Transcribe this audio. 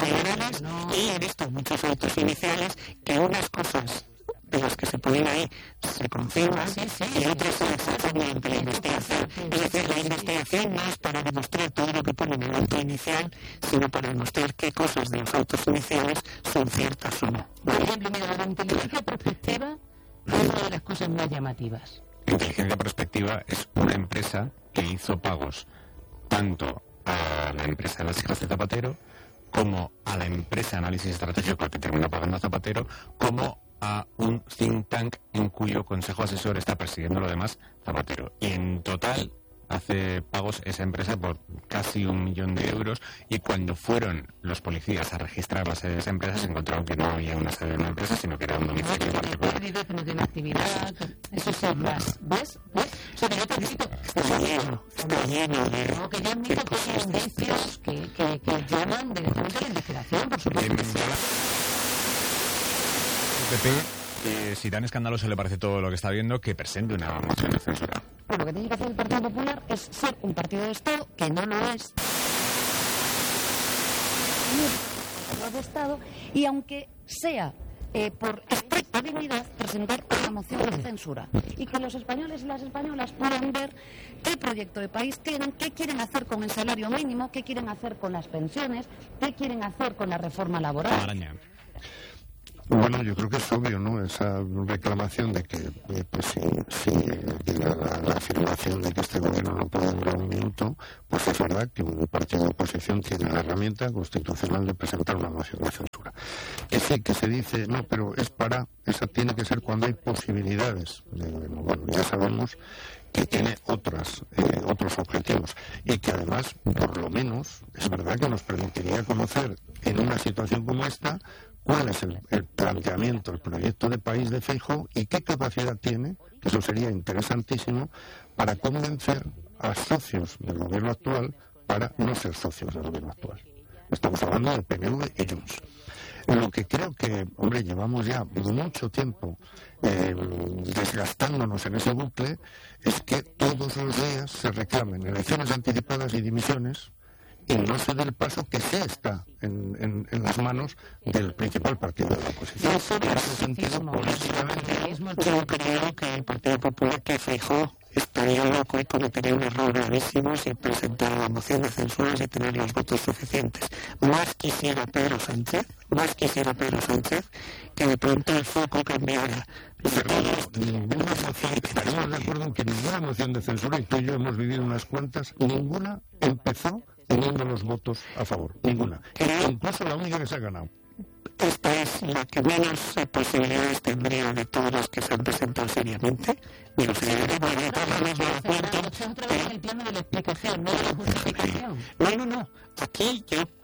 neoliberales, y he visto muchos autos iniciales que unas cosas de las que se ponen ahí se confirman y otras se exageran mediante la investigación. Es decir, la investigación no es para demostrar todo lo que pone en el auto inicial, sino para demostrar qué cosas de los autos iniciales son ciertas o no. Por ejemplo, mira, la inteligencia prospectiva es una de las cosas más llamativas. Inteligencia Prospectiva es una empresa que hizo pagos tanto a la empresa de las hijas de Zapatero como a la empresa de análisis estratégico que terminó pagando a Zapatero, como a un think tank en cuyo consejo asesor está persiguiendo lo demás Zapatero. Y en total hace pagos esa empresa por casi 1 millón de euros, y cuando fueron los policías a registrar la sede de esa empresa se encontraron que no había una sede de una empresa, sino que era un domicilio particular. Que no tiene actividad, eso sí, ¿ves? O sea, que yo te digo, Está lleno de... no, que yo admito que hay indicios que llaman directamente a la investigación, por supuesto que sí. PP, si tan escandaloso le parece todo lo que está viendo, que presente una moción de censura. Pues lo que tiene que hacer el Partido Popular es ser un partido de Estado, que no lo es, de Estado, y aunque sea por estricta dignidad, presentar una moción de censura y que los españoles y las españolas puedan ver qué proyecto de país tienen, qué quieren hacer con el salario mínimo, qué quieren hacer con las pensiones, qué quieren hacer con la reforma laboral. Araña. Bueno, yo creo que es obvio, ¿no? Esa reclamación de que, pues sí, la afirmación de que este gobierno no puede durar un minuto, pues es verdad que un partido de oposición tiene la herramienta constitucional de presentar una moción de censura. Que sí, que se dice, no, pero esa tiene que ser cuando hay posibilidades. Bueno, ya sabemos que tiene otros objetivos y que además, por lo menos, es verdad que nos permitiría conocer en una situación como esta cuál es el planteamiento, el proyecto de país de Feijóo y qué capacidad tiene, que eso sería interesantísimo, para convencer a socios del gobierno actual para no ser socios del gobierno actual. Estamos hablando del PNV y Junts. Lo que creo que, hombre, llevamos ya mucho tiempo desgastándonos en ese bucle es que todos los días se reclamen elecciones anticipadas y dimisiones, y no se dé el paso que se está en las manos del principal partido de la oposición. En ese sentido, políticamente, yo creo que el Partido Popular, que Feijóo estaría loco y cometería un error gravísimo si presentara la moción de censura y tener los votos suficientes. Más quisiera Pedro Sánchez que de pronto el foco cambiara. estaríamos de acuerdo en que ninguna moción de censura, y tú y yo hemos vivido unas cuantas, ninguna empezó teniendo los votos a favor, ninguna. Incluso la única que se ha ganado. Esta es la que menos posibilidades tendría de todas las que se han presentado seriamente. Y lo seguiré porque de todas maneras me lo cuento. El plano de la explicación, no de la justificación. No. Aquí yo